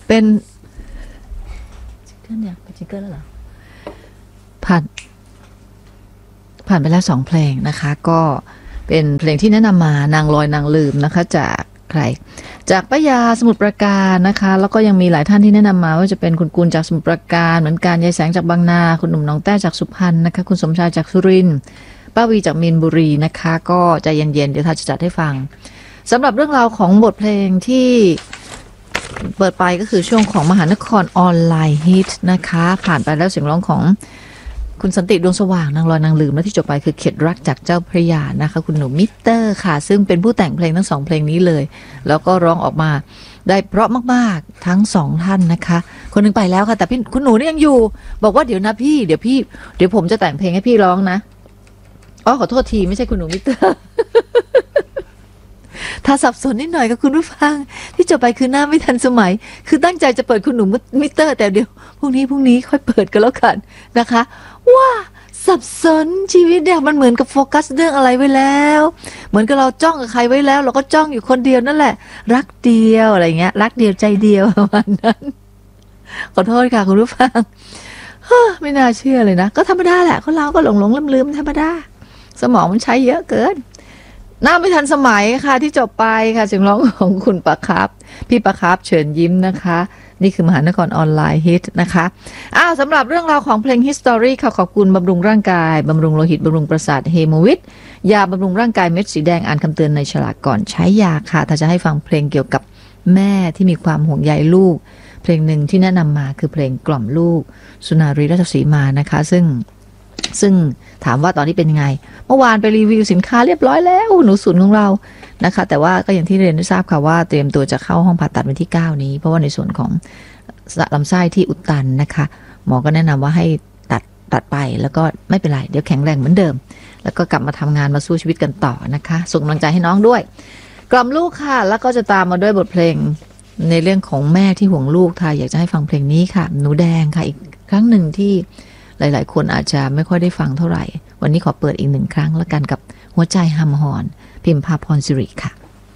เป็นจิงเกิลเนี่ยเป็นจิงเกิลแล้วเหรอผ่านไปแล้ว2เพลงนะคะก็เป็นเพลงที่แนะนำมานางลอยนางลืมนะคะจากใครจากป้ายาสมุทรปราการนะคะแล้วก็ยังมีหลายท่านที่แนะนำมาว่าจะเป็นคุณกุลจากสมุทรปราการเหมือนกันยายแสงจากบางนาคุณหนุ่มน้องแต้จากสุพรรณนะคะคุณสมชายจากสุรินทร์ป้าวีจากมีนบุรีนะคะก็ใจเย็นๆเดี๋ยวท่านจะจัดให้ฟังสำหรับเรื่องราวของบทเพลงที่เปิดไปก็คือช่วงของมหานครออนไลน์ฮิตนะคะผ่านไปแล้วเสียงร้องของคุณสันติดวงสว่างนางลอยนางลืมและที่จบไปคือเข็ดรักจากเจ้าพระยานะคะคุณหนูมิเตอร์ค่ะซึ่งเป็นผู้แต่งเพลงทั้ง2เพลงนี้เลยแล้วก็ร้องออกมาได้เพราะมากๆทั้ง2ท่านนะคะคนนึงไปแล้วค่ะแต่พี่คุณหนูนี่ยังอยู่บอกว่าเดี๋ยวนะพี่เดี๋ยวผมจะแต่งเพลงให้พี่ร้องนะอ๋อขอโทษทีไม่ใช่คุณหนูมิเตอร์ ถ้าสับสนนิดหน่อยกับคุณผู้ฟังที่จบไปคือหน้าไม่ทันสมัยคือตั้งใจจะเปิดคุณหนูมิเตอร์แต่เดี๋ยวพรุ่งนี้ค่อยเปิดกันแล้วกันนะคะว่าสับสนชีวิตเนี่ยมันเหมือนกับโฟกัสเรื่องอะไรไว้แล้วเหมือนกับเราจ้องกับใครไว้แล้วเราก็จ้องอยู่คนเดียวนั่นแหละรักเดียวอะไรเงี้ยรักเดียวใจเดียวประมาณนั้นขอโทษค่ะคุณผู้ฟังไม่น่าเชื่อเลยนะก็ธรรมดาแหละคนเราก็หลงลืมธรรมดาสมองมันใช้เยอะเกินหน้าไม่ทันสมัยค่ะที่จบไปค่ะเสียงร้องของคุณประครับพี่ประครับเชิญยิ้มนะคะนี่คือมหานครออนไลน์ฮิตนะคะสำหรับเรื่องราวของเพลง History ค่ะขอบคุณบำรุงร่างกายบำรุงโลหิตบำรุงประสาทเฮโมวิทยาบำรุงร่างกายเม็ดสีแดงอ่านคำเตือนในฉลากก่อนใช้ยาค่ะถ้าจะให้ฟังเพลงเกี่ยวกับแม่ที่มีความห่วงใยลูกเพลงหนึ่งที่แนะนำมาคือเพลงกล่อมลูกสุนารีราชสีมานะคะซึ่งถามว่าตอนนี้เป็นยังไงเมื่อวานไปรีวิวสินค้าเรียบร้อยแล้วหนูศูนย์ของเรานะคะแต่ว่าก็อย่างที่เรียนได้ทราบค่ะว่าเตรียมตัวจะเข้าห้องผ่าตัดวันที่9นี้เพราะว่าในส่วนของลำไส้ที่อุดตันนะคะหมอก็แนะนำว่าให้ตัดไปแล้วก็ไม่เป็นไรเดี๋ยวแข็งแรงเหมือนเดิมแล้วก็กลับมาทำงานมาสู้ชีวิตกันต่อนะคะส่งกำลังใจให้น้องด้วยกล่อมลูกค่ะแล้วก็จะตามมาด้วยบทเพลงในเรื่องของแม่ที่ห่วงลูกค่ะอยากจะให้ฟังเพลงนี้ค่ะหนูแดงค่ะอีกครั้งหนึ่งที่หลายๆคนอาจจะไม่ค่อยได้ฟังเท่าไหร่วันนี้ขอเปิดอีก1ครั้งแล้วกันกับหัวใจหำหอนพิมพาพรสิริค่ะ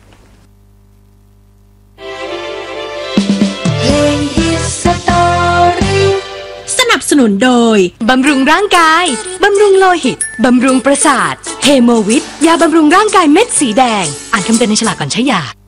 เพลงฮิตสตอรี่สนับสนุนโดยบำรุงร่างกายบำรุงโลหิตบำรุงประสาทเฮโมวิทยาบำรุงร่างกายเม็ดสีแดงอ่านคำเตือนในฉลากก่อนใช้ยา